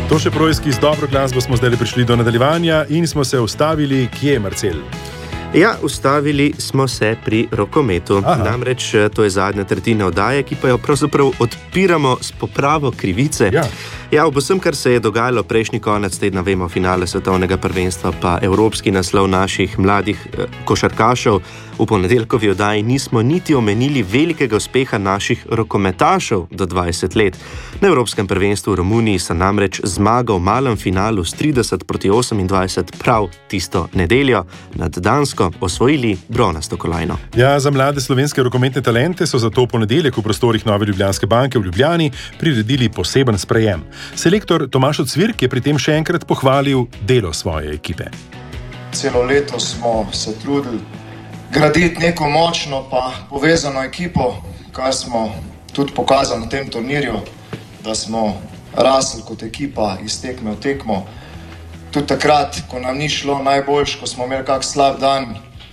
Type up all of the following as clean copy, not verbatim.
To še projski z dobro glasbo smo zdaj prišli do nadaljevanja in smo se ustavili, kje, Marcel? Ja, ustavili smo se pri rokometu. Namreč to je zadnja tretjina oddaje, ki pa jo pravzaprav odpiramo s popravo krivice. Ja, ob vsem, kar se je dogajalo prejšnji konec tedna, vemo, finale svetovnega prvenstva, pa evropski naslov naših mladih košarkašev, v ponedeljkovi oddaji nismo niti omenili velikega uspeha naših rokometašev do 20 let. Na evropskem prvenstvu v Romuniji so namreč zmago v malem finalu s 30-28 prav tisto nedeljo nad Dansko osvojili bronasto kolajno. Ja, za mlade slovenske rokometne talente so zato v ponedeljek v prostorih Nove Ljubljanske banke v Ljubljani priredili poseben sprejem. Selektor Tomaž Ocvirk je pri tem še enkrat pohvalil delo svoje ekipe. Celo leto smo se trudili graditi neko močno pa povezano ekipo, kar smo tudi pokazali na tem turnirju, da smo rasli kot ekipa iz tekme v tekmo. Tudi takrat, ko nam ni šlo najboljš, ko smo imeli kak slab dan,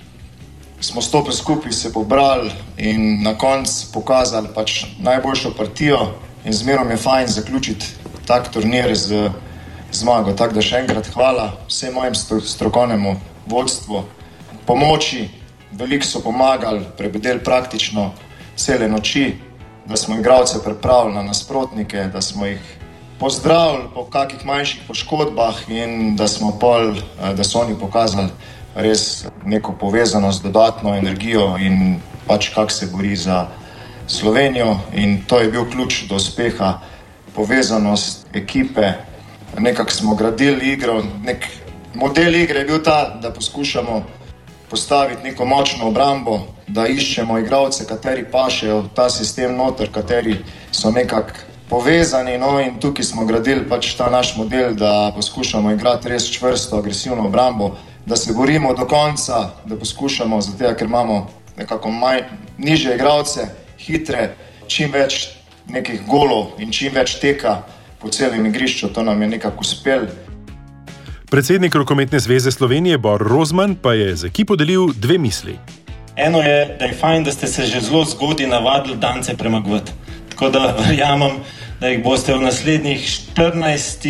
smo stopili skupaj, se pobrali in na koncu pokazali pač najboljšo partijo in zmerom je fajn zaključiti tak turnir z zmago. Tako da še enkrat hvala vsem mojim strokovnemu vodstvu, pomoči, veliko so pomagali, prebedeli praktično cele noči, da smo igralce pripravili na nasprotnike, da smo jih pozdravili po kakih manjših poškodbah in da so oni pokazali res neko povezanost, dodatno energijo in pač kak se bori za Slovenijo in to je bil ključ do uspeha, povezanost ekipe. Nekako smo gradili igro, nek model igre je bil ta, da poskušamo postaviti neko močno obrambo, da iščemo igralce, kateri pašejo v ta sistem noter, kateri so nekako povezani, no in tukaj smo gradili pač ta naš model, da poskušamo igrati res čvrsto, agresivno obrambo, da se borimo do konca, da poskušamo, zato ker imamo nekako nižje igralce, hitre, čim več nekih golov in čim več teka po celem igrišču, to nam je nekako uspelo. Predsednik Rokometne zveze Slovenije Bor Rozman pa je z ekipo delil dve misli. Eno je, da je fajn, da ste se že zelo zgodaj navadili dance premagovati. Tako da verjamem, da jih boste v naslednjih 14,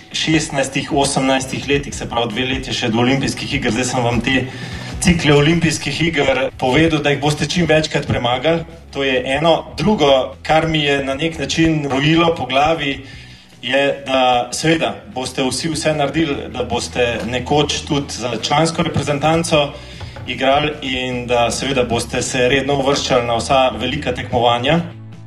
16, 18 letih, se pravi 2 leti še do olimpijskih iger, zdaj sem vam te cikle olimpijskih iger povedal, da jih boste čim večkrat premagali. To je eno. Drugo, kar mi je na nek način rojilo po glavi, je, da seveda boste vse naredili, da boste nekoč tudi za člansko reprezentanco igrali in da seveda boste se redno uvrščali na vsa velika tekmovanja.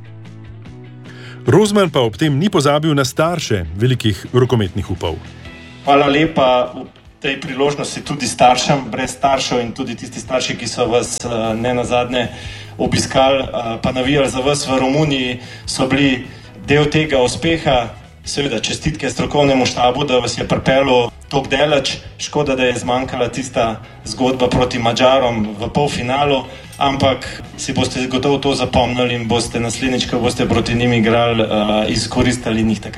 Rozman pa ob tem ni pozabil na starše velikih rokometnih upov. Hvala lepa v tej priložnosti tudi staršem, brez staršev in tudi tisti starši, ki so vas ne nazadnje obiskali pa navijali za vas v Romuniji, so bili del tega uspeha. Seveda čestitke strokovnemu štabu, da vas je pripeljal toliko daleč. Škoda, da je zmanjkala tista zgodba proti Madžarom v polfinalu, ampak si boste gotovo to zapomnili in boste naslednjič, ko boste proti njim igrali, izkoristili njih takrat.